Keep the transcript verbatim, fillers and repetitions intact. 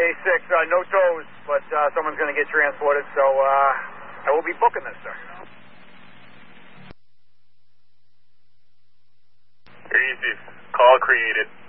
A six, uh, no toes, but uh, someone's going to get transported, so uh, I will be booking this, sir. Easy. Call created.